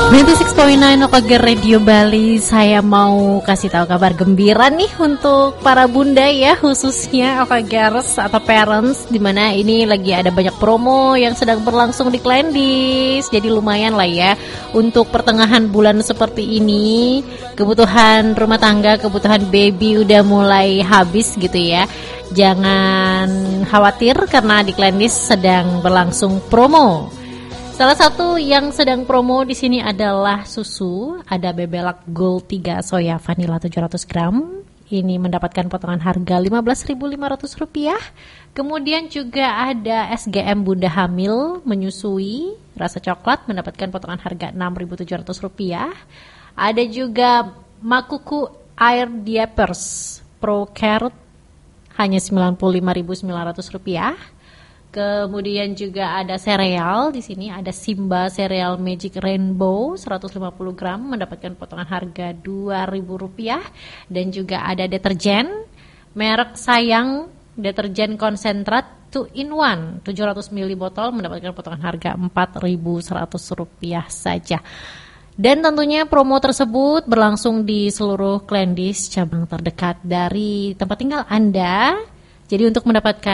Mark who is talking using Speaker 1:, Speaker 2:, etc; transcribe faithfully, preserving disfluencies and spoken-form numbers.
Speaker 1: sembilan puluh enam koma sembilan O K G Radio Bali. Saya mau kasih tahu kabar gembira nih untuk para bunda ya, khususnya O K Gers atau parents, dimana ini lagi ada banyak promo yang sedang berlangsung di Klendis. Jadi lumayan lah ya untuk pertengahan bulan seperti ini. Kebutuhan rumah tangga, kebutuhan baby udah mulai habis gitu ya. Jangan khawatir karena di Klendis sedang berlangsung promo. Salah satu yang sedang promo di sini adalah susu. Ada Bebelac Gold tiga Soya Vanilla tujuh ratus gram. Ini mendapatkan potongan harga lima belas ribu lima ratus rupiah. Kemudian juga ada S G M Bunda Hamil menyusui rasa coklat mendapatkan potongan harga enam ribu tujuh ratus rupiah. Ada juga Makuku Air Diapers Pro Care hanya sembilan puluh lima ribu sembilan ratus rupiah. Kemudian juga ada sereal di sini, ada Simba Sereal Magic Rainbow seratus lima puluh gram mendapatkan potongan harga dua ribu rupiah, dan juga ada deterjen merek Sayang deterjen konsentrat two in one tujuh ratus mililiter botol mendapatkan potongan harga empat ribu seratus rupiah saja. Dan tentunya promo tersebut berlangsung di seluruh Klendis cabang terdekat dari tempat tinggal Anda. Jadi untuk mendapatkan